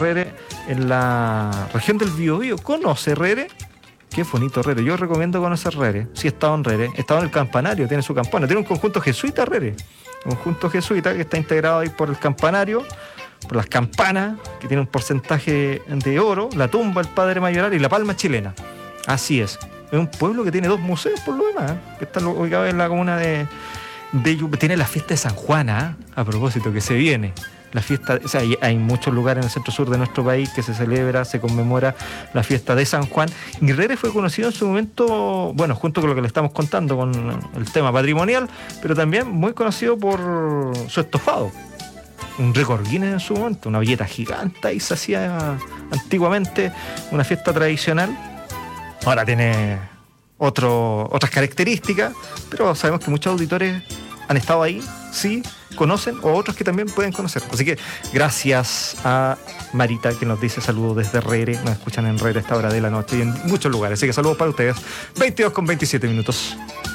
Rere, en la región del Biobío. ¿Conoce Rere? Qué bonito Rere. Yo recomiendo conocer Rere. Sí, he estado en Rere. He estado en el campanario, tiene su campana. Tiene un conjunto jesuita Rere. Un conjunto jesuita que está integrado ahí por el campanario, por las campanas, que tiene un porcentaje de oro, la tumba del Padre Mayoral y la palma chilena. Así es. Es un pueblo que tiene 2 museos por lo demás, que está ubicado en la comuna de tiene la fiesta de San Juan, a propósito, que se viene. La fiesta, o sea, hay muchos lugares en el centro sur de nuestro país que se celebra, se conmemora la fiesta de San Juan. Y Rere fue conocido en su momento, bueno, junto con lo que le estamos contando con el tema patrimonial, pero también muy conocido por su estofado. Un récord Guinness en su momento, una villeta gigante, y se hacía antiguamente una fiesta tradicional. Ahora tiene otras características, pero sabemos que muchos auditores han estado ahí, sí, conocen, o otros que también pueden conocer. Así que gracias a Marita, que nos dice saludos desde Rere. Nos escuchan en Rere a esta hora de la noche y en muchos lugares. Así que saludos para ustedes. 22:27 minutos.